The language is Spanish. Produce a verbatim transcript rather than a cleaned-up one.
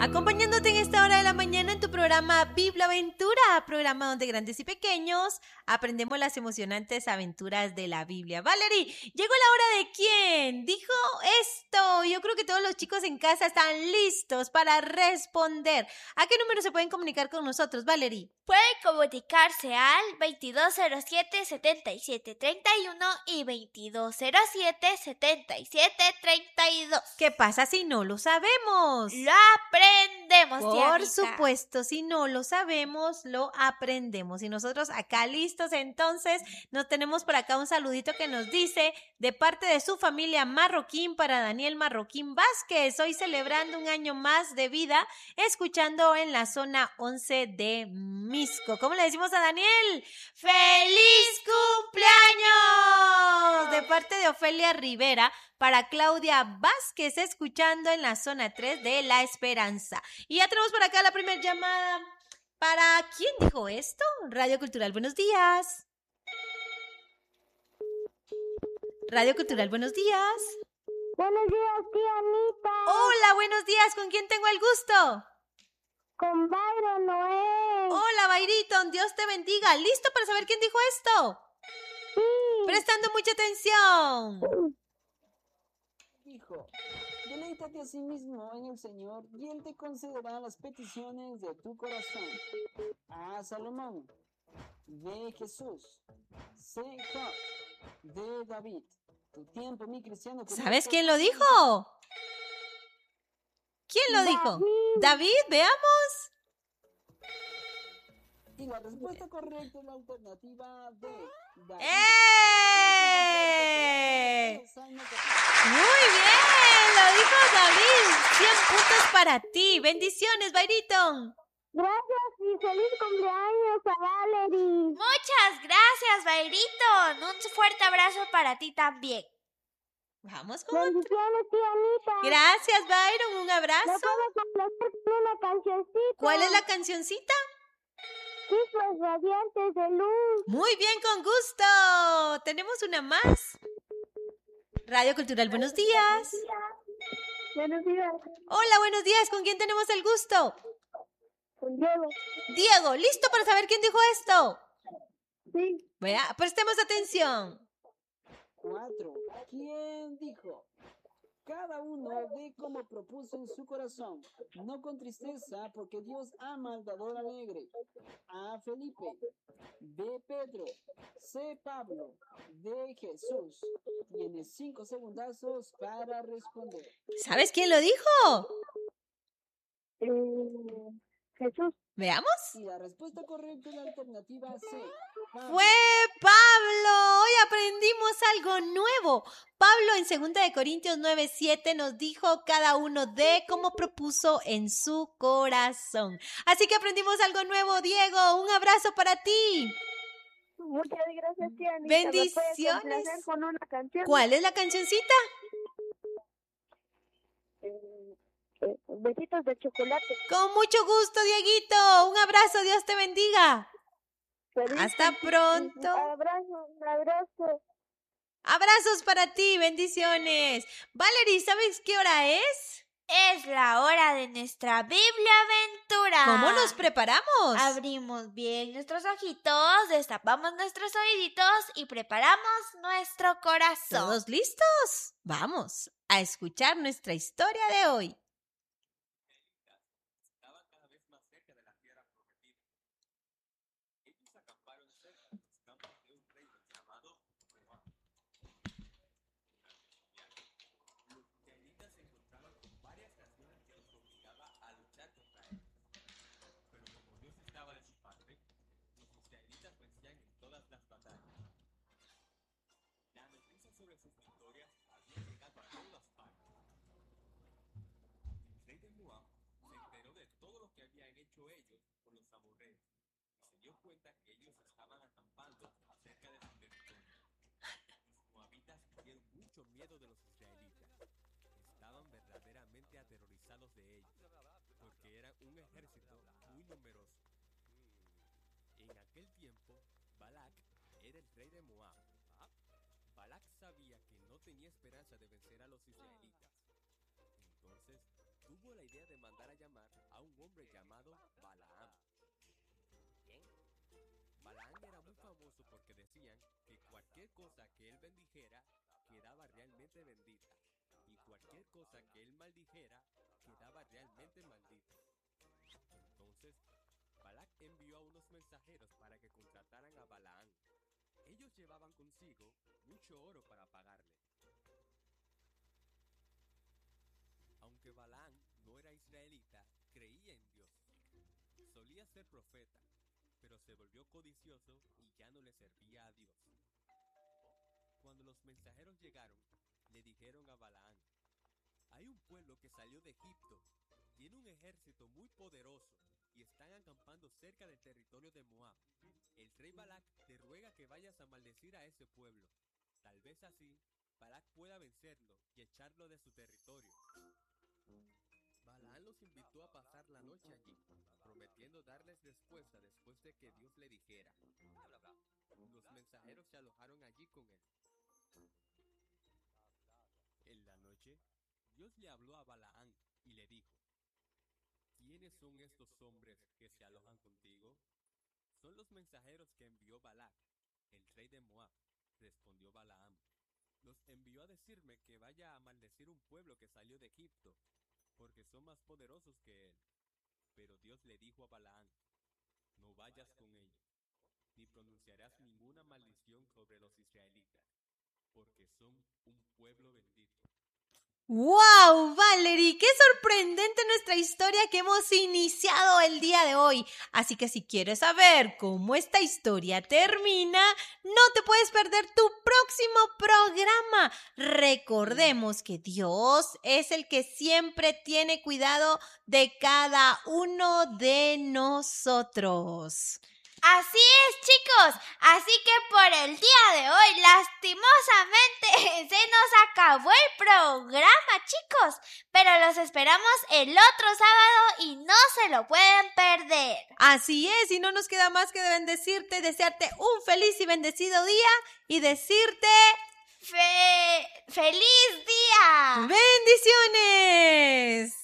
Acompañándote en esta hora de la mañana en tu programa Biblia Aventura, programa donde grandes y pequeños aprendemos las emocionantes aventuras de la Biblia. Valerie, llegó la hora de quién dijo esto. Yo creo que todos los chicos en casa están listos para responder. ¿A qué número se pueden comunicar con nosotros, Valerie? Pueden comunicarse al veintidós cero siete, setenta y siete treinta y uno y veintidós cero siete, setenta y siete treinta y dos. ¿Qué pasa si no lo sabemos? Lo aprendemos, Por Dianita. supuesto, si no lo sabemos, lo aprendemos. Y nosotros acá listos, entonces nos tenemos por acá un saludito que nos dice de parte de su familia Marroquín para Daniel Marroquín Vázquez. Hoy celebrando un año más de vida, escuchando en la zona once de Misco. ¿Cómo le decimos a Daniel? ¡Feliz cumpleaños! De parte de Ofelia Rivera para Claudia Vázquez, escuchando en la zona tres de La Esperanza. Y ya tenemos por acá la primera llamada. ¿Para quién dijo esto? Radio Cultural, buenos días. Radio Cultural, buenos días. Buenos días, tía Anita. Hola, buenos días. ¿Con quién tengo el gusto? Con Byron Noé. Hola, Bayriton. Dios te bendiga. ¿Listo para saber quién dijo esto? Sí. Prestando mucha atención. Hijo, deleítate a sí mismo en el Señor y Él te concederá las peticiones de tu corazón. A Salomón, de Jesús, C. Job, de David. Tu tiempo, mi cristiano. ¿Sabes quién lo dijo? ¿Quién lo dijo? David, veamos. Y la respuesta correcta es la alternativa D. David. ¡Eh! Muy bien, lo dijo David. cien puntos para ti. Bendiciones, Bayriton. Gracias y feliz cumpleaños a Valerie. Muchas gracias, Bayriton. Un fuerte abrazo para ti también. Vamos con otro. Bendiciones, tía Anita. Gracias, Byron. Un ¿Me abrazo. puedo complacer con una cancioncita? ¿Cuál es la cancioncita? Chispas radiantes de luz. Muy bien, con gusto. Tenemos una más. Radio Cultural, buenos días. Buenos días. Hola, buenos días. ¿Con quién tenemos el gusto? Con Diego. Diego, ¿listo para saber quién dijo esto? Sí. Vea, prestemos atención. Cuatro. ¿Quién dijo? Cada uno ve como propuso en su corazón, no con tristeza, porque Dios ama al dador alegre. A. Felipe, B. Pedro, C. Pablo, D. Jesús. Tienes cinco segundazos para responder. ¿Sabes quién lo dijo? Eh, Jesús. Veamos. Y la respuesta correcta es la alternativa C. Pablo. Fue Pablo. Hoy aprendimos algo nuevo. Pablo en segunda de Corintios nueve siete nos dijo cada uno de como propuso en su corazón. Así que aprendimos algo nuevo, Diego. Un abrazo para ti. Muchas gracias, tía Anita. Bendiciones. ¿Me puedes complacer con una canción? ¿Cuál es la cancioncita? Eh, eh, besitos de chocolate. Con mucho gusto, Dieguito. Un abrazo. Dios te bendiga. Feliz Hasta cumple- pronto. Abrazo, un abrazo. Abrazos para ti. Bendiciones. Valerie, ¿sabes qué hora es? Es la hora de nuestra Biblia Aventura. ¿Cómo nos preparamos? Abrimos bien nuestros ojitos, destapamos nuestros oíditos y preparamos nuestro corazón. ¿Todos listos? Vamos a escuchar nuestra historia de hoy. Estaba cada vez más cerca de la tierra prometida. Ellos acamparon cerca de los campos de un rey llamado Moab. Los israelitas se encontraban con varias naciones que los obligaba a luchar contra ellos. Pero como Dios estaba de su parte, los israelitas vencían en todas las batallas. La noticia sobre sus victorias había llegado a todas partes. El rey de Moab se enteró de todo lo que habían hecho ellos con los amorreos y se dio cuenta que ellos estaban acampando cerca de su territorio. Los moabitas tuvieron mucho miedo de los israelitas. Estaban verdaderamente aterrorizados de ellos, porque eran un ejército muy numeroso. En aquel tiempo, Balac era el rey de Moab. Balac sabía que no tenía esperanza de vencer a los israelitas. Entonces, tuvo la idea de de mandar a llamar a un hombre llamado Balaam. ¿Quién? Balaam era muy famoso porque decían que cualquier cosa que él bendijera quedaba realmente bendita, y cualquier cosa que él maldijera quedaba realmente maldita. Entonces, Balac envió a unos mensajeros para que contrataran a Balaam. Ellos llevaban consigo mucho oro para pagarle. Aunque Balaam no era israelita, creía en Dios. Solía ser profeta, pero se volvió codicioso y ya no le servía a Dios. Cuando los mensajeros llegaron, le dijeron a Balaam: hay un pueblo que salió de Egipto, tiene un ejército muy poderoso y están acampando cerca del territorio de Moab. El rey Balac te ruega que vayas a maldecir a ese pueblo. Tal vez así, Balac pueda vencerlo y echarlo de su territorio. Balaam los invitó a pasar la noche allí, prometiendo darles respuesta después de que Dios le dijera. Los mensajeros se alojaron allí con él. En la noche, Dios le habló a Balaam y le dijo: ¿quiénes son estos hombres que se alojan contigo? Son los mensajeros que envió Balac, el rey de Moab, respondió Balaam. Los envió a decirme que vaya a maldecir un pueblo que salió de Egipto, porque son más poderosos que él. Pero Dios le dijo a Balaam: no vayas con ellos, ni pronunciarás ninguna maldición sobre los israelitas, porque son un pueblo bendito. ¡Wow, Valerie! ¡Qué sorprendente nuestra historia que hemos iniciado el día de hoy! Así que si quieres saber cómo esta historia termina, no te puedes perder tu próximo programa. Recordemos que Dios es el que siempre tiene cuidado de cada uno de nosotros. Así es, chicos. Así que por el día de hoy, lastimosamente, se nos acabó el programa, chicos. Pero los esperamos el otro sábado y no se lo pueden perder. Así es, y no nos queda más que bendecirte, desearte un feliz y bendecido día y decirte... Fe- ¡Feliz día! ¡bendiciones!